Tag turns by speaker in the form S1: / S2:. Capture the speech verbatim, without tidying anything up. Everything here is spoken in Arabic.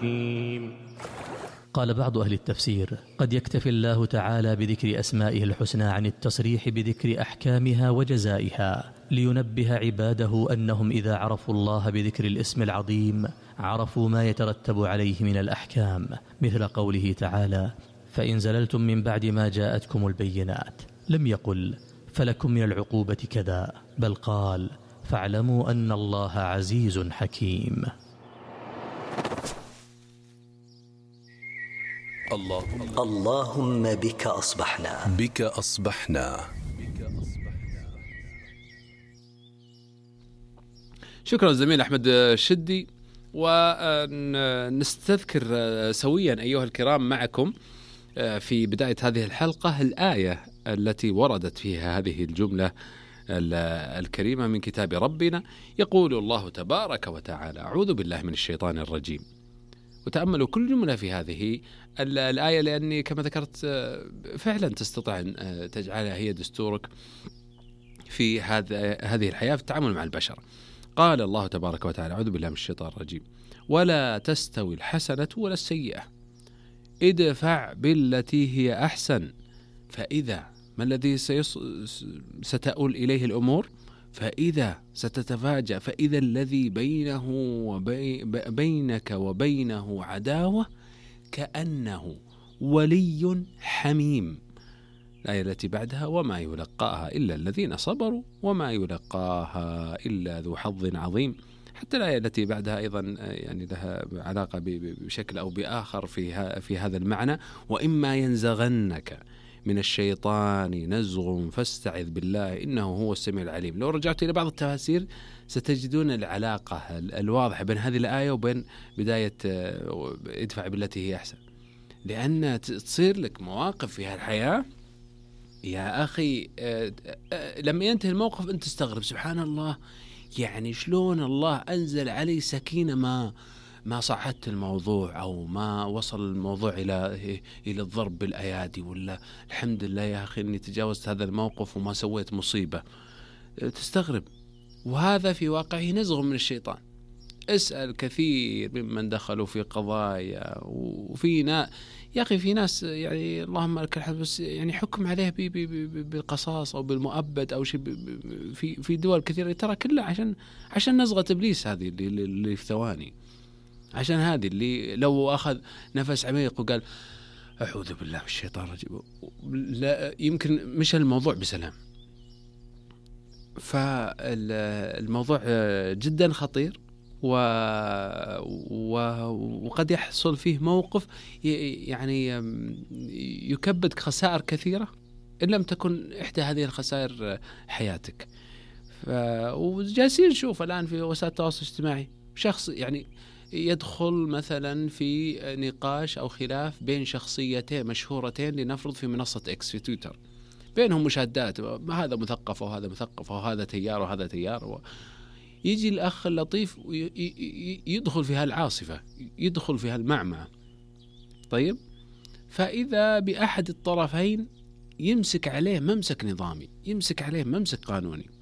S1: حكيم.
S2: قال بعض أهل التفسير: قد يكتفي الله تعالى بذكر أسمائه الحسنى عن التصريح بذكر أحكامها وجزائها، لينبه عباده أنهم إذا عرفوا الله بذكر الاسم العظيم عرفوا ما يترتب عليه من الأحكام، مثل قوله تعالى: فإن زللتم من بعد ما جاءتكم البينات. لم يقل فلكم من العقوبة كذا، بل قال: فاعلموا أن الله عزيز حكيم.
S3: اللهم, اللهم بك أصبحنا
S4: بك أصبحنا.
S5: شكرا زميل أحمد الشدي. ونستذكر سويا أيها الكرام معكم في بداية هذه الحلقة الآية التي وردت فيها هذه الجملة الكريمة من كتاب ربنا. يقول الله تبارك وتعالى: أعوذ بالله من الشيطان الرجيم. وتأملوا كل جملة في هذه الآية، لأني كما ذكرت فعلا تستطيع أن تجعلها هي دستورك في هذه الحياة في التعامل مع البشر. قال الله تبارك وتعالى: أعوذ بالله من الشيطان الرجيم: ولا تستوي الحسنة ولا السيئة ادفع بالتي هي أحسن فإذا ما الذي سيص... ستؤول إليه الأمور فإذا ستتفاجأ فإذا الذي بينه وبي... بينك وبينه عداوة كأنه ولي حميم. الآية التي بعدها: وما يلقاها إلا الذين صبروا وما يلقاها إلا ذو حظ عظيم. حتى الآية التي بعدها أيضا يعني لها علاقة بشكل أو بآخر في في هذا المعنى: وإما ينزغنك من الشيطان نزغ فاستعذ بالله إنه هو السميع العليم. لو رجعت إلى بعض التفاسير ستجدون العلاقة الواضحة بين هذه الآية وبين بداية ادفع بالتي هي أحسن، لأن تصير لك مواقف في هالحياة يا أخي لما ينتهي الموقف أنت تستغرب: سبحان الله، يعني شلون الله أنزل علي سكينة ما ما صعدت الموضوع أو ما وصل الموضوع إلى إلى الضرب بالأيادي، ولا الحمد لله يا أخي أني تجاوزت هذا الموقف وما سويت مصيبة. تستغرب. وهذا في واقعه نزغ من الشيطان. اسأل كثير ممن دخلوا في قضايا وفي ناس يا أخي في ناس يعني اللهم لك الحمد بس يعني حكم عليه بالقصاص أو بالمؤبد أو شيء في في دول كثيرة ترى كلها عشان عشان نزغة إبليس هذه اللي, اللي في ثواني، عشان هذه اللي لو أخذ نفس عميق وقال أعوذ بالله من الشيطان الرجيم لا يمكن مش الموضوع بسلام. فالموضوع جدا خطير و... و... وقد يحصل فيه موقف يعني يكبدك خسائر كثيرة إن لم تكن إحدى هذه الخسائر حياتك. ف... وجالسين نشوف الآن في وسائل التواصل الاجتماعي شخص يعني يدخل مثلا في نقاش أو خلاف بين شخصيتين مشهورتين، لنفرض في منصة إكس في تويتر، بينهم مشادات، هذا مثقف وهذا مثقف وهذا تيار وهذا تيار و... يجي الأخ اللطيف يدخل في هالعاصفة، يدخل في هالمعمعة. طيب، فإذا بأحد الطرفين يمسك عليه ممسك نظامي، يمسك عليه ممسك قانوني.